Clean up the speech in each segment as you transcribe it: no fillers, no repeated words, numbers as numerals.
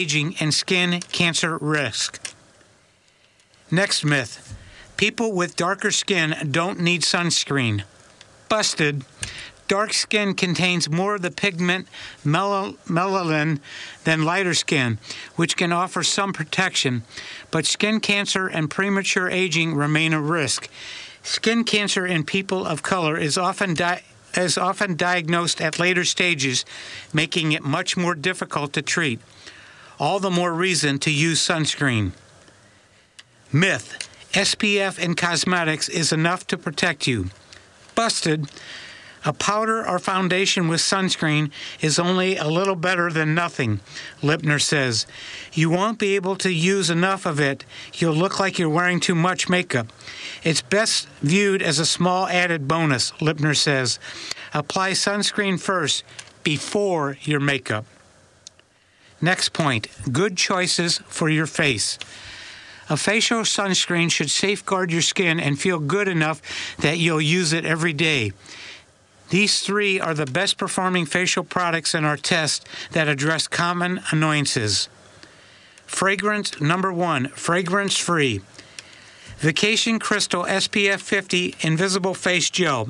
aging and skin cancer risk. Next myth. People with darker skin don't need sunscreen. Busted. Dark skin contains more of the pigment melanin than lighter skin, which can offer some protection, but skin cancer and premature aging remain a risk. Skin cancer in people of color is often diagnosed at later stages, making it much more difficult to treat. All the more reason to use sunscreen. Myth. SPF in cosmetics is enough to protect you. Busted. A powder or foundation with sunscreen is only a little better than nothing, Lipner says. You won't be able to use enough of it. You'll look like you're wearing too much makeup. It's best viewed as a small added bonus, Lipner says. Apply sunscreen first, before your makeup. Next point, good choices for your face. A facial sunscreen should safeguard your skin and feel good enough that you'll use it every day. These three are the best performing facial products in our test that address common annoyances. Fragrance number 1, fragrance-free. Vacation Crystal SPF 50 Invisible Face Gel.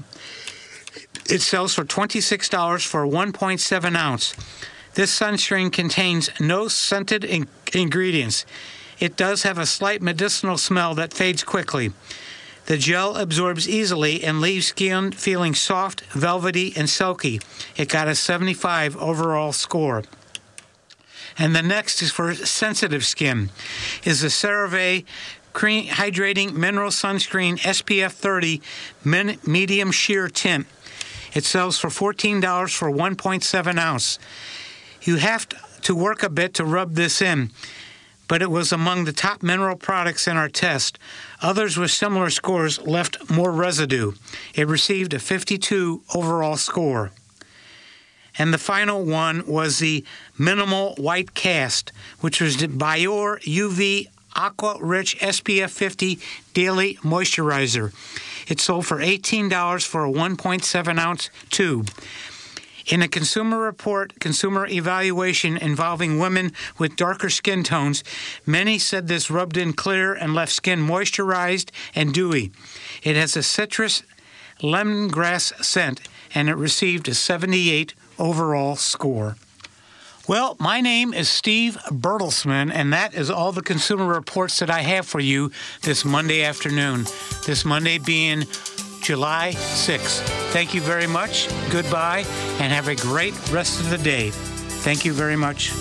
It sells for $26 for a 1.7 ounce. This sunscreen contains no scented ingredients. It does have a slight medicinal smell that fades quickly. The gel absorbs easily and leaves skin feeling soft, velvety, and silky. It got a 75 overall score. And the next is for sensitive skin. Is the CeraVe Hydrating Mineral Sunscreen SPF 30 Medium Sheer Tint. It sells for $14 for 1.7 ounce. You have to work a bit to rub this in, but it was among the top mineral products in our test. Others with similar scores left more residue. It received a 52 overall score. And the final one was the Minimal White Cast, which was the Biore UV Aqua Rich SPF 50 Daily Moisturizer. It sold for $18 for a 1.7 ounce tube. In a consumer report, consumer evaluation involving women with darker skin tones, many said this rubbed in clear and left skin moisturized and dewy. It has a citrus lemongrass scent, and it received a 78 overall score. Well, my name is Steve Bertelsman, and that is all the consumer reports that I have for you this Monday afternoon. This Monday being July 6th. Thank you very much. Goodbye, and have a great rest of the day. Thank you very much.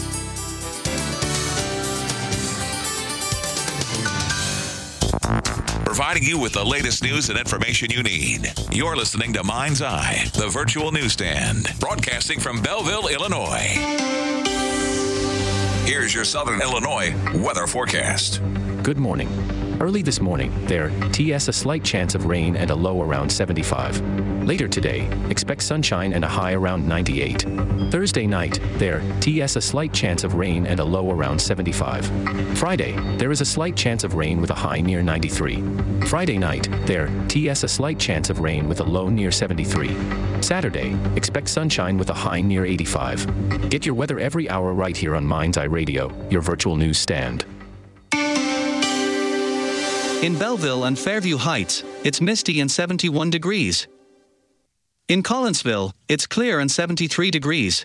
Providing you with the latest news and information you need. You're listening to Mind's Eye, the virtual newsstand, broadcasting from Belleville, Illinois. Here's your Southern Illinois weather forecast. Good morning. Early this morning, there, TS a slight chance of rain and a low around 75. Later today, expect sunshine and a high around 98. Thursday night, there, TS a slight chance of rain and a low around 75. Friday, there is a slight chance of rain with a high near 93. Friday night, there, TS a slight chance of rain with a low near 73. Saturday, expect sunshine with a high near 85. Get your weather every hour right here on Mind's Eye Radio, your virtual news stand. In Belleville and Fairview Heights, it's misty and 71 degrees. In Collinsville, it's clear and 73 degrees.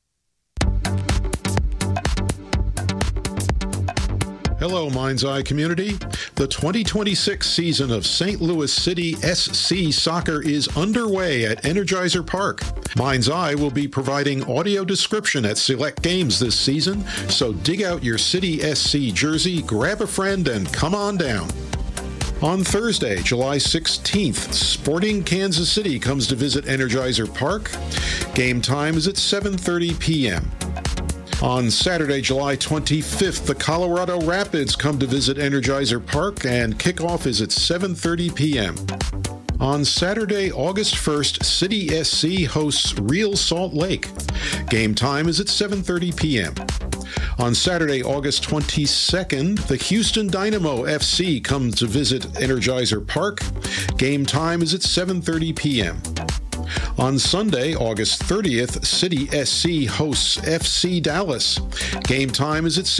Hello, Mind's Eye community. The 2026 season of St. Louis City SC Soccer is underway at Energizer Park. Mind's Eye will be providing audio description at select games this season, so dig out your City SC jersey, grab a friend, and come on down. On Thursday, July 16th, Sporting Kansas City comes to visit Energizer Park. Game time is at 7:30 p.m. On Saturday, July 25th, the Colorado Rapids come to visit Energizer Park, and kickoff is at 7:30 p.m. On Saturday, August 1st, City SC hosts Real Salt Lake. Game time is at 7:30 p.m. On Saturday, August 22nd, the Houston Dynamo FC comes to visit Energizer Park. Game time is at 7:30 p.m. On Sunday, August 30th, City SC hosts FC Dallas. Game time is at